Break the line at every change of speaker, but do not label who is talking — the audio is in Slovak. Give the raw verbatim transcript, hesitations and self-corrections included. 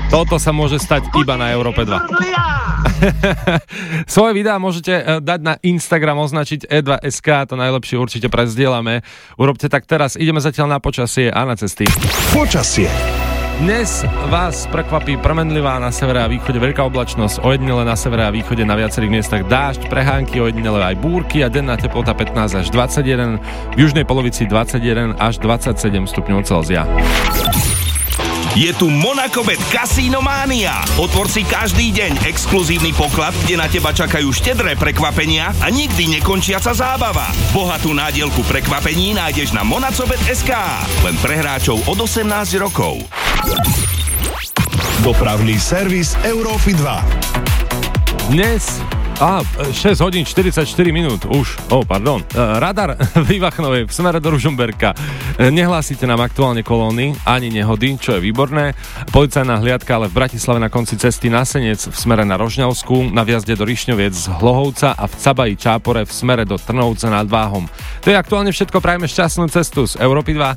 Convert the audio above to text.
Toto sa môže stať iba na Európe dva. Svoje videá môžete dať na Instagram, označiť e dva bodka es ká, to najlepšie určite prezdielame. Urobte tak teraz, ideme zatiaľ na počasie a na cesty.
Počasie.
Dnes vás prekvapí premenlivá na severe a východe veľká oblačnosť, ojedinele na severe a východe na viacerých miestach dážď, prehánky, ojedinele aj búrky a denná teplota pätnásť až dvadsaťjeden, v južnej polovici dvadsaťjeden až dvadsaťsedem stupňov Celzia.
Je tu Monacobet Casino Mania. Otvor si každý deň exkluzívny poklad, kde na teba čakajú štedré prekvapenia a nikdy nekončiaca zábava. Bohatú nádielku prekvapení nájdeš na monacobet bodka es ká. Len pre hráčov od osemnásť rokov.
Dopravný servis Európy dva.
Dnes Á, šesť hodín štyridsaťštyri minút, už, oh, pardon. Radar v Ivachnovej v smere do Ružomberka. Nehlásite nám aktuálne kolóny, ani nehody, čo je výborné. Policajná hliadka ale v Bratislave na konci cesty na Senec v smere na Rožňavsku, na vjazde do Rišňoviec z Hlohovca a v Cabaji Čápore v smere do Trnovca nad Váhom. To je aktuálne všetko, prajeme šťastnú cestu z Európy dva.